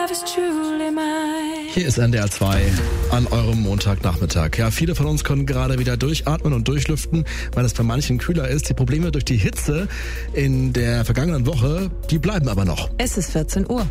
Hier ist NDR 2 an eurem Montagnachmittag. Ja, viele von uns können gerade wieder durchatmen und durchlüften, weil es bei manchen kühler ist. Die Probleme durch die Hitze in der vergangenen Woche, die bleiben aber noch. Es ist 14 Uhr.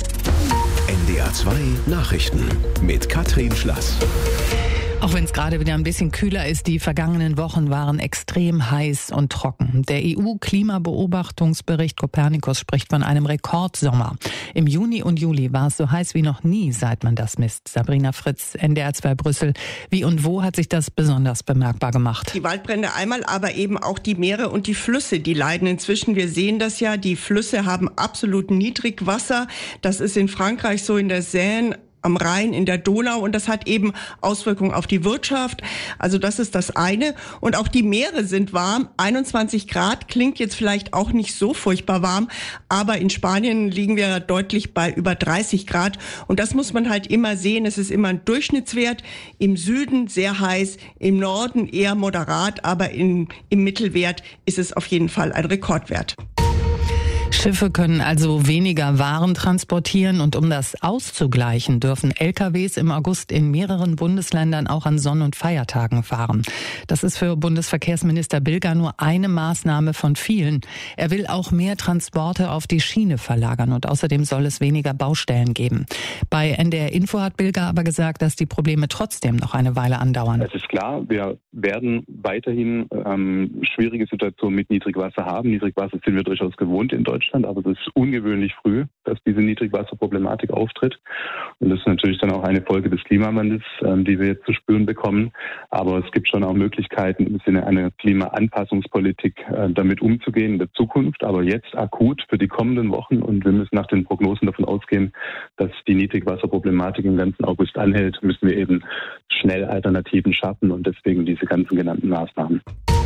NDR 2 Nachrichten mit Katrin Schlass. Auch wenn es gerade wieder ein bisschen kühler ist, die vergangenen Wochen waren extrem heiß und trocken. Der EU-Klimabeobachtungsbericht Copernicus spricht von einem Rekordsommer. Im Juni und Juli war es so heiß wie noch nie, seit man das misst. Sabrina Fritz, NDR 2 Brüssel. Wie und wo hat sich das besonders bemerkbar gemacht? Die Waldbrände einmal, aber eben auch die Meere und die Flüsse, die leiden inzwischen. Wir sehen das ja, die Flüsse haben absolut Niedrigwasser. Das ist in Frankreich so, in der Seine, am Rhein, in der Donau, und das hat eben Auswirkungen auf die Wirtschaft. Also das ist das eine. Und auch die Meere sind warm. 21 Grad klingt jetzt vielleicht auch nicht so furchtbar warm, aber in Spanien liegen wir deutlich bei über 30 Grad. Und das muss man halt immer sehen. Es ist immer ein Durchschnittswert. Im Süden sehr heiß, im Norden eher moderat, aber im Mittelwert ist es auf jeden Fall ein Rekordwert. Schiffe können also weniger Waren transportieren, und um das auszugleichen, dürfen LKWs im August in mehreren Bundesländern auch an Sonn- und Feiertagen fahren. Das ist für Bundesverkehrsminister Bilger nur eine Maßnahme von vielen. Er will auch mehr Transporte auf die Schiene verlagern, und außerdem soll es weniger Baustellen geben. Bei NDR Info hat Bilger aber gesagt, dass die Probleme trotzdem noch eine Weile andauern. Es ist klar, wir werden weiterhin schwierige Situationen mit Niedrigwasser haben. Niedrigwasser sind wir durchaus gewohnt in Deutschland, aber es ist ungewöhnlich früh, dass diese Niedrigwasserproblematik auftritt. Und das ist natürlich dann auch eine Folge des Klimawandels, die wir jetzt zu spüren bekommen. Aber es gibt schon auch Möglichkeiten im Sinne einer Klimaanpassungspolitik damit umzugehen in der Zukunft. Aber jetzt akut für die kommenden Wochen, und wir müssen nach den Prognosen davon ausgehen, dass die Niedrigwasserproblematik im ganzen August anhält, müssen wir eben schnell Alternativen schaffen, und deswegen diese ganzen genannten Maßnahmen.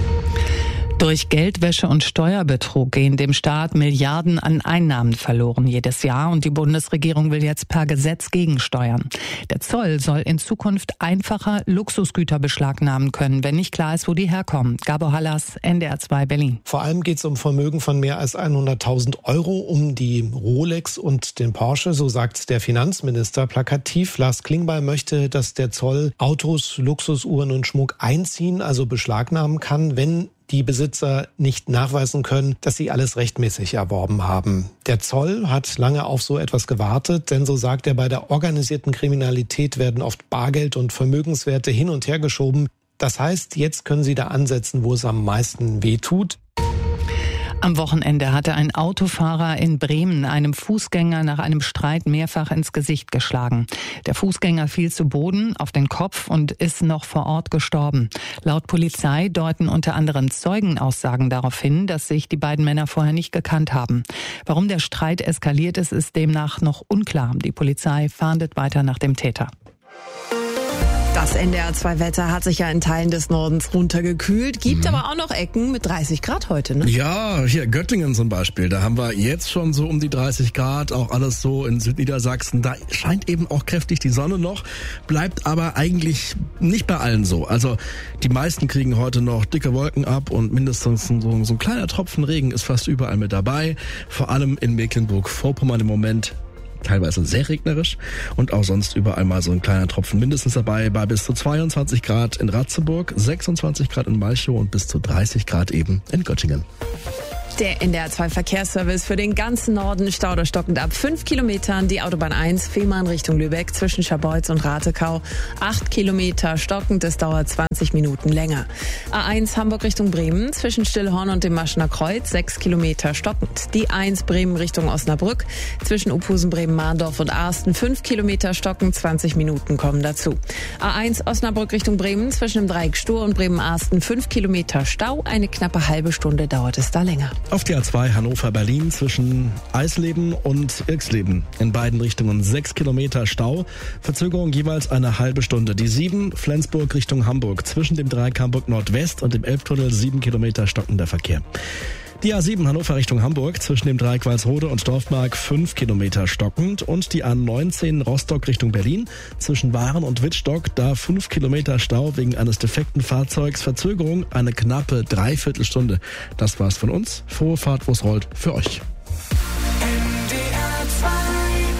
Durch Geldwäsche und Steuerbetrug gehen dem Staat Milliarden an Einnahmen verloren jedes Jahr, und die Bundesregierung will jetzt per Gesetz gegensteuern. Der Zoll soll in Zukunft einfacher Luxusgüter beschlagnahmen können, wenn nicht klar ist, wo die herkommen. Gabor Hallas, NDR 2 Berlin. Vor allem geht es um Vermögen von mehr als 100.000 Euro, um die Rolex und den Porsche, so sagt der Finanzminister plakativ. Lars Klingbeil möchte, dass der Zoll Autos, Luxusuhren und Schmuck einziehen, also beschlagnahmen kann, wenn die Besitzer nicht nachweisen können, dass sie alles rechtmäßig erworben haben. Der Zoll hat lange auf so etwas gewartet, denn so sagt er, bei der organisierten Kriminalität werden oft Bargeld und Vermögenswerte hin und her geschoben. Das heißt, jetzt können sie da ansetzen, wo es am meisten wehtut. Am Wochenende hatte ein Autofahrer in Bremen einem Fußgänger nach einem Streit mehrfach ins Gesicht geschlagen. Der Fußgänger fiel zu Boden auf den Kopf und ist noch vor Ort gestorben. Laut Polizei deuten unter anderem Zeugenaussagen darauf hin, dass sich die beiden Männer vorher nicht gekannt haben. Warum der Streit eskaliert ist, ist demnach noch unklar. Die Polizei fahndet weiter nach dem Täter. Das NDR 2 Wetter hat sich ja in Teilen des Nordens runtergekühlt, gibt aber auch noch Ecken mit 30 Grad heute, ne? Ja, hier Göttingen zum Beispiel, da haben wir jetzt schon so um die 30 Grad, auch alles so in Südniedersachsen. Da scheint eben auch kräftig die Sonne noch, bleibt aber eigentlich nicht bei allen so. Also die meisten kriegen heute noch dicke Wolken ab, und mindestens so ein kleiner Tropfen Regen ist fast überall mit dabei. Vor allem in Mecklenburg-Vorpommern im Moment teilweise sehr regnerisch, und auch sonst überall mal so ein kleiner Tropfen mindestens dabei, bei bis zu 22 Grad in Ratzeburg, 26 Grad in Malchow und bis zu 30 Grad eben in Göttingen. Der NDR 2 Verkehrsservice für den ganzen Norden: Stau oder stockend ab 5 Kilometern. Die Autobahn 1 Fehmarn Richtung Lübeck zwischen Scharbeutz und Ratekau 8 Kilometer stockend, es dauert 20 Minuten länger. A1 Hamburg Richtung Bremen zwischen Stillhorn und dem Maschener Kreuz 6 Kilometer stockend. Die 1 Bremen Richtung Osnabrück zwischen Uphusen, Bremen-Mahndorf und Arsten 5 Kilometer stockend, 20 Minuten kommen dazu. A1 Osnabrück Richtung Bremen zwischen dem Dreieck Stur und Bremen-Arsten 5 Kilometer Stau, eine knappe halbe Stunde dauert es da länger. Auf die A2 Hannover-Berlin zwischen Eisleben und Ilksleben in beiden Richtungen 6 Kilometer Stau, Verzögerung jeweils eine halbe Stunde. Die 7 Flensburg Richtung Hamburg zwischen dem Dreieck Hamburg Nordwest und dem Elbtunnel 7 Kilometer stockender Verkehr. Die A7 Hannover Richtung Hamburg zwischen dem Dreieck Walsrode und Dorfmark 5 Kilometer stockend, und die A19 Rostock Richtung Berlin zwischen Waren und Wittstock, da 5 Kilometer Stau wegen eines defekten Fahrzeugs, Verzögerung eine knappe Dreiviertelstunde. Das war's von uns. Frohe Fahrt, wo's rollt, für euch. Der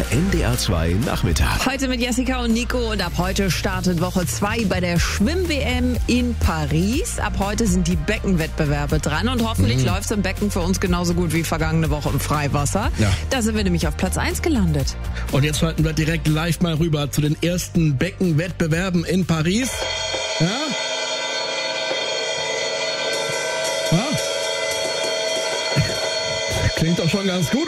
NDR2 Nachmittag. Heute mit Jessica und Nico und ab heute startet Woche 2 bei der Schwimm-WM in Paris. Ab heute sind die Beckenwettbewerbe dran und hoffentlich läuft es im Becken für uns genauso gut wie vergangene Woche im Freiwasser. Ja. Da sind wir nämlich auf Platz 1 gelandet. Und jetzt schalten wir direkt live mal rüber zu den ersten Beckenwettbewerben in Paris. Ja? Ja? Klingt doch schon ganz gut.